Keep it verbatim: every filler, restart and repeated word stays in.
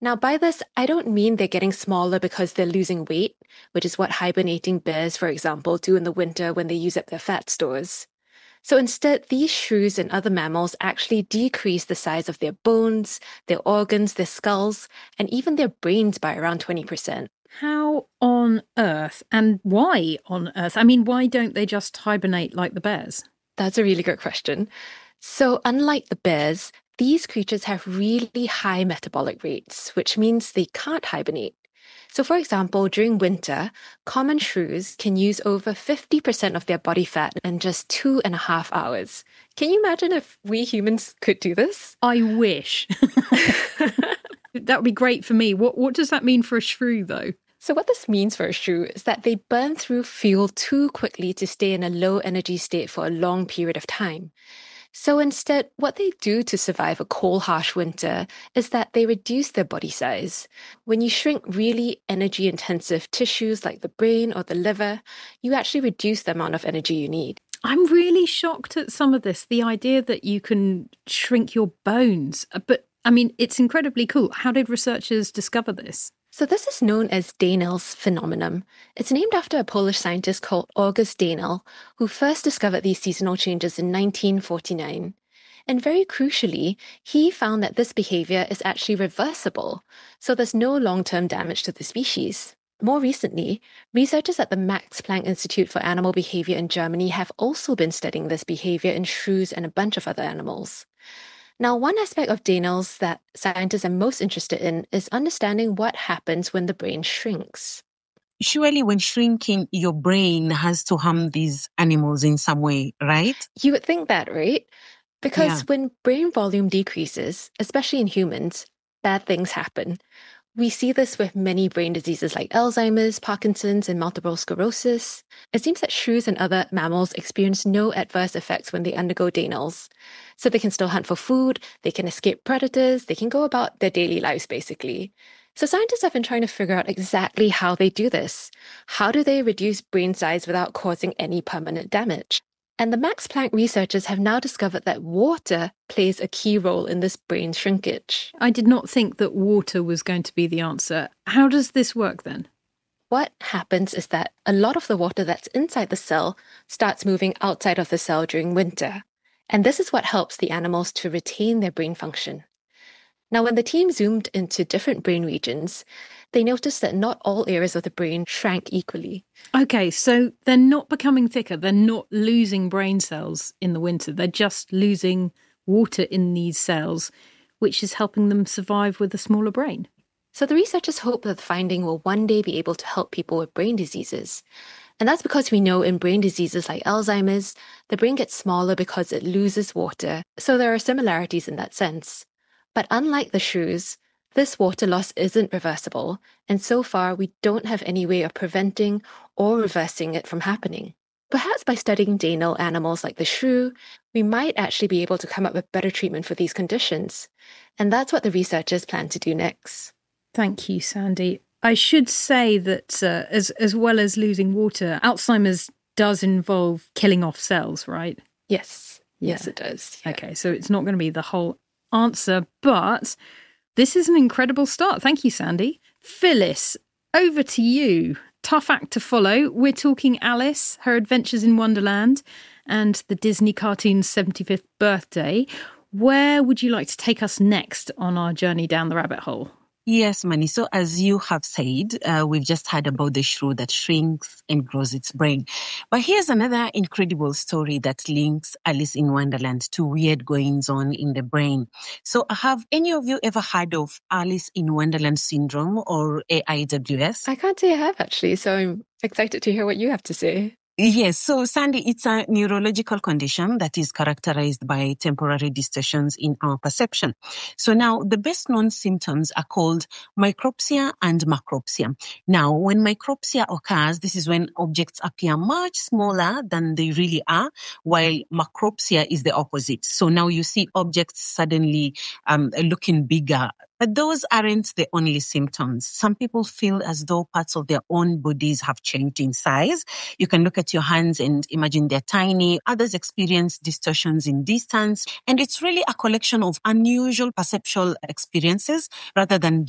Now, by this, I don't mean they're getting smaller because they're losing weight, which is what hibernating bears, for example, do in the winter when they use up their fat stores. So instead, these shrews and other mammals actually decrease the size of their bones, their organs, their skulls, and even their brains by around twenty percent. How on earth and why on earth? I mean, why don't they just hibernate like the bears? That's a really good question. So, unlike the bears, these creatures have really high metabolic rates, which means they can't hibernate. So, for example, during winter, common shrews can use over fifty percent of their body fat in just two and a half hours. Can you imagine if we humans could do this? I wish. That would be great for me. What what does that mean for a shrew, though? So, what this means for a shrew is that they burn through fuel too quickly to stay in a low energy state for a long period of time. So instead, what they do to survive a cold, harsh winter is that they reduce their body size. When you shrink really energy intensive tissues like the brain or the liver, you actually reduce the amount of energy you need. I'm really shocked at some of this, the idea that you can shrink your bones. But I mean, it's incredibly cool. How did researchers discover this? So this is known as Daenel's phenomenon. It's named after a Polish scientist called August Daenel, who first discovered these seasonal changes in nineteen forty-nine. And very crucially, he found that this behavior is actually reversible, so there's no long-term damage to the species. More recently, researchers at the Max Planck Institute for Animal Behavior in Germany have also been studying this behavior in shrews and a bunch of other animals. Now, one aspect of Daenel's that scientists are most interested in is understanding what happens when the brain shrinks. Surely when shrinking, your brain has to harm these animals in some way, right? You would think that, right? Because Yeah. when brain volume decreases, especially in humans, bad things happen. We see this with many brain diseases like Alzheimer's, Parkinson's, and multiple sclerosis. It seems that shrews and other mammals experience no adverse effects when they undergo Daenel's. So they can still hunt for food, they can escape predators, they can go about their daily lives, basically. So scientists have been trying to figure out exactly how they do this. How do they reduce brain size without causing any permanent damage? And the Max Planck researchers have now discovered that water plays a key role in this brain shrinkage. I did not think that water was going to be the answer. How does this work then? What happens is that a lot of the water that's inside the cell starts moving outside of the cell during winter. And this is what helps the animals to retain their brain function. Now, when the team zoomed into different brain regions, they noticed that not all areas of the brain shrank equally. Okay, so they're not becoming thicker. They're not losing brain cells in the winter. They're just losing water in these cells, which is helping them survive with a smaller brain. So the researchers hope that the finding will one day be able to help people with brain diseases. And that's because we know in brain diseases like Alzheimer's, the brain gets smaller because it loses water. So there are similarities in that sense. But unlike the shrews, this water loss isn't reversible, and so far we don't have any way of preventing or reversing it from happening. Perhaps by studying Daenel animals like the shrew, we might actually be able to come up with better treatment for these conditions. And that's what the researchers plan to do next. Thank you, Sandy. I should say that uh, as, as well as losing water, Alzheimer's does involve killing off cells, right? Yes. Yeah. Yes, it does. Yeah. Okay, so it's not going to be the whole answer, but this is an incredible start. Thank you, Sandy. Phyllis, over to you. Tough act to follow. We're talking Alice, her adventures in Wonderland, and the Disney cartoon's seventy-fifth birthday. Where would you like to take us next on our journey down the rabbit hole? Yes, Mani. So as you have said, uh, we've just heard about the shrew that shrinks and grows its brain. But here's another incredible story that links Alice in Wonderland to weird goings on in the brain. So have any of you ever heard of Alice in Wonderland syndrome or A I W S? I can't say I have actually, so I'm excited to hear what you have to say. Yes. So, Sandy, it's a neurological condition that is characterized by temporary distortions in our perception. So now the best known symptoms are called micropsia and macropsia. Now, when micropsia occurs, this is when objects appear much smaller than they really are, while macropsia is the opposite. So now you see objects suddenly um, looking bigger. But those aren't the only symptoms. Some people feel as though parts of their own bodies have changed in size. You can look at your hands and imagine they're tiny. Others experience distortions in distance. And it's really a collection of unusual perceptual experiences rather than